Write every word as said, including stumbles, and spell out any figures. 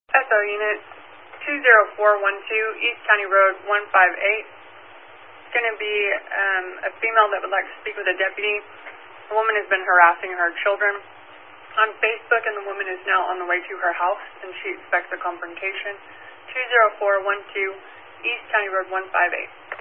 S O Unit two zero four one two, East County Road one five eight. It's going to be um, a female that would like to speak with a deputy. The woman has been harassing her children on Facebook, and the woman is now on the way to her house, and she expects a confrontation. two zero four one two, East County Road one five eight.